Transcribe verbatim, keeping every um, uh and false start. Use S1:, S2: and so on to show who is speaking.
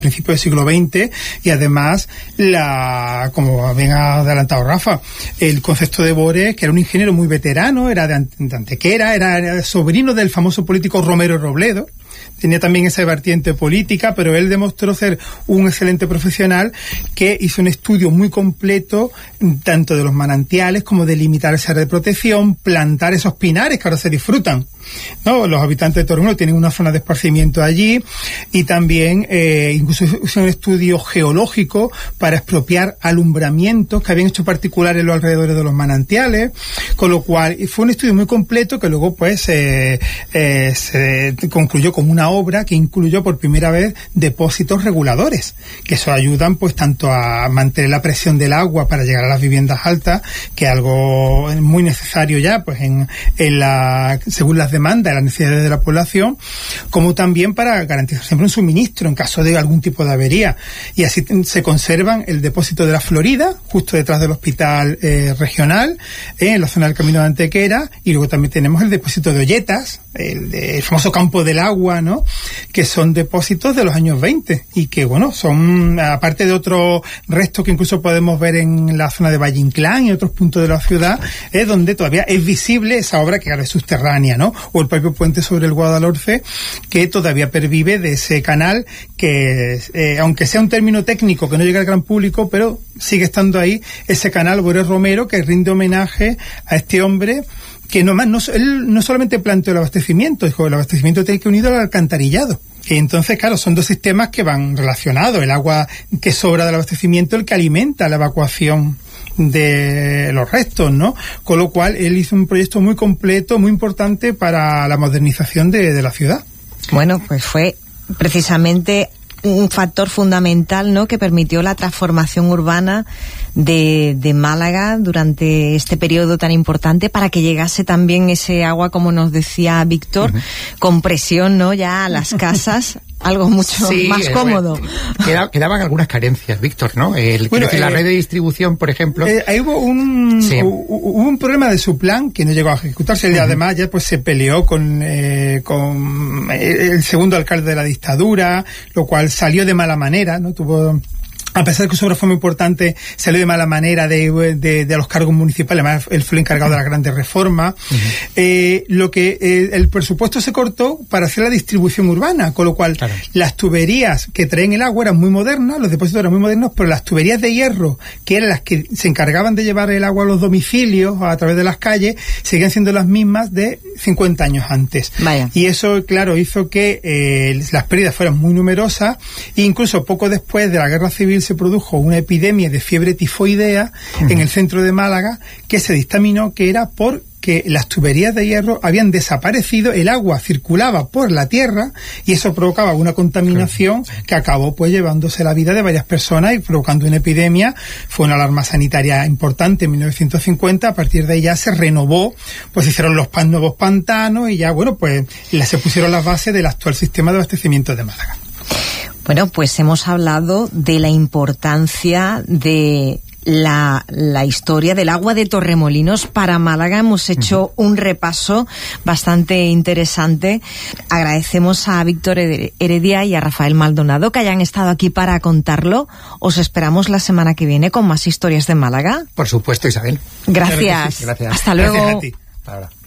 S1: principios del siglo veinte, y además, la como bien ha adelantado Rafa, el concepto de Bores, que era un ingeniero muy veterano, era de, de Antequera, era, era sobrino del famoso político Romero Robledo, tenía también esa vertiente política, pero él demostró ser un excelente profesional que hizo un estudio muy completo tanto de los manantiales como de limitar esa red de protección, plantar esos pinares que ahora se disfrutan, ¿no? Los habitantes de Torremolinos tienen una zona de esparcimiento allí, y también eh, incluso hizo un estudio geológico para expropiar alumbramientos que habían hecho particulares en los alrededores de los manantiales, con lo cual fue un estudio muy completo que luego pues eh, eh, se concluyó como una obra que incluyó por primera vez depósitos reguladores, que eso ayudan pues tanto a mantener la presión del agua para llegar a las viviendas altas, que es algo muy necesario ya pues en, en la según las demandas y las necesidades de la población, como también para garantizar siempre un suministro en caso de algún tipo de avería. Y así se conservan el depósito de la Florida, justo detrás del hospital eh, regional, eh, en la zona del Camino de Antequera, y luego también tenemos el depósito de Olletas, el, de, el famoso campo del agua, ¿no? Que son depósitos de los años veinte y que, bueno, son, aparte de otros restos que incluso podemos ver en la zona de Valle Inclán y otros puntos de la ciudad, es donde todavía es visible esa obra que ahora es subterránea, ¿no? O el propio puente sobre el Guadalhorce, que todavía pervive de ese canal que, eh, aunque sea un término técnico que no llega al gran público, pero sigue estando ahí ese canal Bores Romero, que rinde homenaje a este hombre que no más, no, él no solamente planteó el abastecimiento, dijo, el abastecimiento tiene que unir al alcantarillado. Y entonces, claro, son dos sistemas que van relacionados. El agua que sobra del abastecimiento, el que alimenta la evacuación de los restos, ¿no? Con lo cual, él hizo un proyecto muy completo, muy importante para la modernización de, de la ciudad.
S2: Bueno, pues fue precisamente un factor fundamental, ¿no?, que permitió la transformación urbana de, de Málaga durante este periodo tan importante, para que llegase también ese agua, como nos decía Víctor, uh-huh. con presión, ¿no?, ya a las casas, algo mucho sí, más eh, cómodo.
S3: Queda, quedaban algunas carencias, Víctor, ¿no? El, bueno, decir, eh, la red de distribución, por ejemplo.
S1: Eh, ahí hubo un, sí. hubo un problema de su plan que no llegó a ejecutarse, y uh-huh. además ya pues se peleó con, eh, con el segundo alcalde de la dictadura, lo cual salió de mala manera, ¿no? Tuvo... A pesar de que su obra fue muy importante, salió de mala manera de, de, de los cargos municipales. Además, él fue el encargado de las grandes reformas. Uh-huh. Eh, lo que eh, el presupuesto se cortó para hacer la distribución urbana, con lo cual claro. las tuberías que traen el agua eran muy modernas, los depósitos eran muy modernos, pero las tuberías de hierro, que eran las que se encargaban de llevar el agua a los domicilios a través de las calles, seguían siendo las mismas de cincuenta años antes.
S2: Vaya.
S1: Y eso, claro, hizo que eh, las pérdidas fueran muy numerosas, e incluso poco después de la Guerra Civil se produjo una epidemia de fiebre tifoidea uh-huh. en el centro de Málaga, que se dictaminó que era por que las tuberías de hierro habían desaparecido, el agua circulaba por la tierra y eso provocaba una contaminación claro. que acabó pues llevándose la vida de varias personas y provocando una epidemia. Fue una alarma sanitaria importante en mil novecientos cincuenta. A partir de ahí ya se renovó, pues hicieron los pan, nuevos pantanos, y ya bueno pues se pusieron las bases del actual sistema de abastecimiento de Málaga.
S2: Bueno, pues hemos hablado de la importancia de la, la historia del agua de Torremolinos para Málaga. Hemos hecho uh-huh. un repaso bastante interesante. Agradecemos a Víctor Heredia y a Rafael Maldonado que hayan estado aquí para contarlo. Os esperamos la semana que viene con más historias de Málaga.
S3: Por supuesto, Isabel.
S2: Gracias.
S3: Gracias.
S2: Hasta luego.
S1: Gracias a ti.
S3: Hasta ahora.